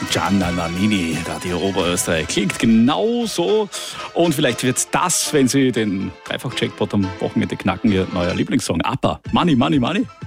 Gianna Nannini, Radio Oberösterreich. Klingt genauso. Und vielleicht wird das, wenn Sie den Dreifach-Jackpot am Wochenende knacken, Ihr neuer Lieblingssong. ABBA. Money, Money, Money.